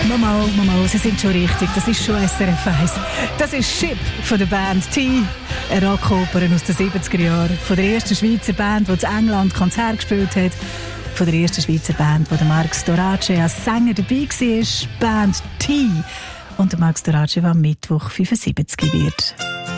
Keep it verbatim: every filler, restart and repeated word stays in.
Mama, Mama, Sie sind schon richtig. Das ist schon S R F eins. Das ist Ship von der Band T. Eine Rockoper aus den siebziger Jahren. Von der ersten Schweizer Band, die in England Konzert gespielt hat. Von der ersten Schweizer Band, wo der Marc Storace als Sänger dabei war. Band T. Und der Marc Storace, der am Mittwoch fünfundsiebzig wird.